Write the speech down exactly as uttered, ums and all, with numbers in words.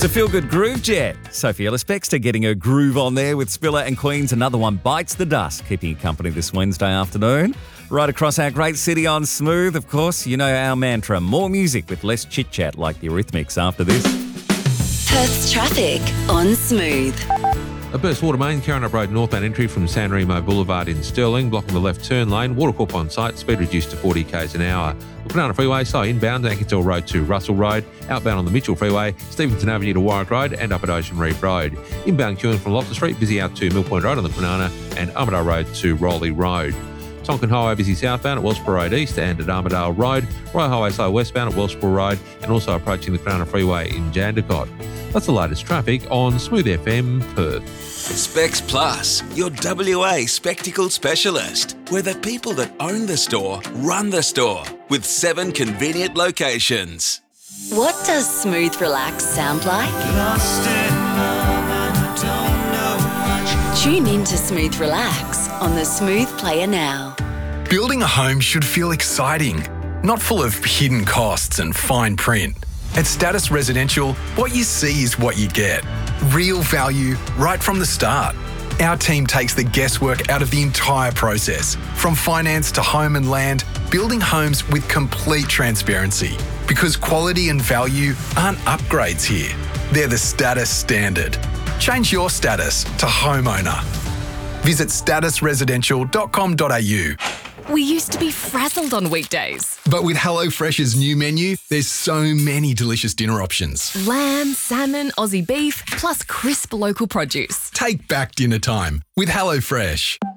a feel-good groove jet. Sophie Ellis-Bextor getting her groove on there with Spiller and Queen's Another One Bites the Dust, keeping you company this Wednesday afternoon. Right across our great city on Smooth, of course, you know our mantra, more music with less chit-chat like the Eurythmics after this. Perth's traffic on Smooth. A burst water main carrying up road northbound entry from San Remo Boulevard in Stirling, blocking the left turn lane. Watercorp on site, speed reduced to forty k's an hour. The Kwinana Freeway, so inbound Anketel Road to Russell Road, outbound on the Mitchell Freeway, Stevenson Avenue to Warwick Road and up at Ocean Reef Road. Inbound queuing from Loftus Street, busy out to Mill Point Road on the Kwinana and Armidale Road to Rowley Road. Tonkin Highway busy southbound at Wellsborough Road East and at Armidale Road. Royal Highway slow westbound at Wellsborough Road and also approaching the Kwinana Freeway in Jandakot. That's the latest traffic on Smooth F M Perth. Specs Plus, your W A spectacle specialist. We're the people that own the store, run the store, with seven convenient locations. What does Smooth Relax sound like? Lost in love and I don't know much. Tune in to Smooth Relax on the Smooth Player now. Building a home should feel exciting, not full of hidden costs and fine print. At Status Residential, what you see is what you get. Real value right from the start. Our team takes the guesswork out of the entire process, from finance to home and land, building homes with complete transparency. Because quality and value aren't upgrades here, they're the Status standard. Change your status to homeowner. Visit status residential dot com dot a u. We used to be frazzled on weekdays. But with HelloFresh's new menu, there's so many delicious dinner options. Lamb, salmon, Aussie beef, plus crisp local produce. Take back dinner time with HelloFresh.